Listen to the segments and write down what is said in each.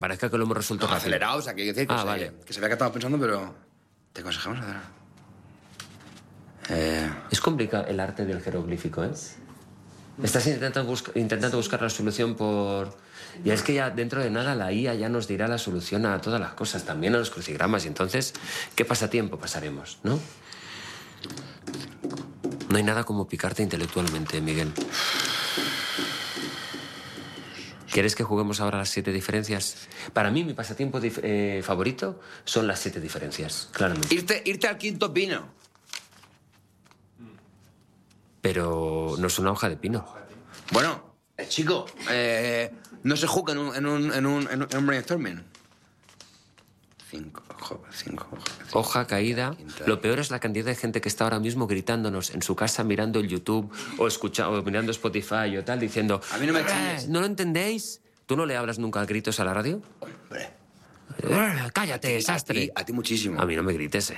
Parezca que lo hemos resuelto rápido. Acelerado, o sea, que hay que decir vale. que se vea que estamos pensando, pero te aconsejamos hacer. Es complicado el arte del jeroglífico, ¿eh? Estás intentando buscar la solución por... Y es que ya dentro de nada la IA ya nos dirá la solución a todas las cosas, también a los crucigramas. Y entonces, ¿qué pasatiempo pasaremos, no? No hay nada como picarte intelectualmente, Miguel. ¿Quieres que juguemos ahora a las 7 diferencias? Para mí, mi pasatiempo favorito son las 7 diferencias, claramente. Irte al quinto pino. Pero no es una hoja de pino. Bueno, chico, no se juega en un brainstorming. 5, Hoja caída. Lo peor es la cantidad de gente que está ahora mismo gritándonos en su casa mirando el YouTube o mirando Spotify o tal, diciendo... A mí no me chilles. ¿No lo entendéis? ¿Tú no le hablas nunca a gritos a la radio? Hombre. ¡Cállate, sastre! A ti muchísimo. A mí no me grites,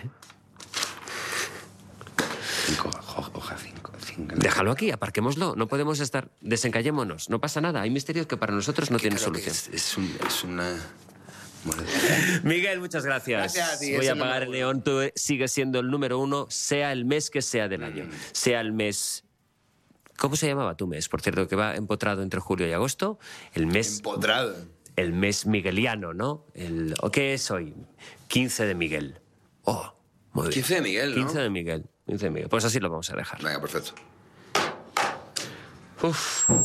5, hoja 5. Déjalo aquí, aparquémoslo. No podemos estar... Desencallémonos. No pasa nada. Hay misterios que para nosotros no tienen solución. Es una... Miguel, muchas gracias. Gracias a ti, Voy es a el apagar el número león. Tú sigues siendo el número 1, sea el mes que sea del año. Sea el mes... ¿Cómo se llamaba tu mes? Por cierto, que va empotrado entre julio y agosto. El mes... Empotrado. El mes migueliano, ¿no? ¿O qué es hoy? 15 de Miguel. Oh, muy bien. 15 de Miguel, ¿no? 15 de Miguel. 15 de Miguel. Pues así lo vamos a dejar. Venga, perfecto. Uf.